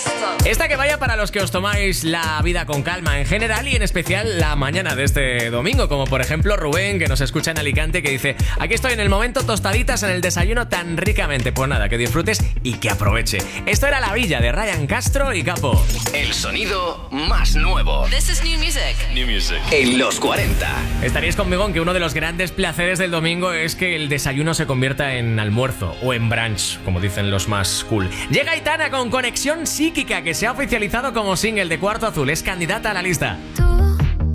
Esta que vaya para los que os tomáis la vida con calma en general y en especial la mañana de este domingo, como por ejemplo Rubén, que nos escucha en Alicante, que dice: aquí estoy en el momento, tostaditas en el desayuno tan ricamente. Pues nada, que disfrutes y que aproveche. Esto era La Villa de Ryan Castro y Capo. El sonido más nuevo. This is new music. New music. En los 40. Estaríais conmigo en que uno de los grandes placeres del domingo es que el desayuno se convierta en almuerzo o en brunch, como dicen los más cool. Llega Aitana con Conexión Psíquica, que se ha oficializado como single de Cuarto Azul. Es candidata a la lista. Tú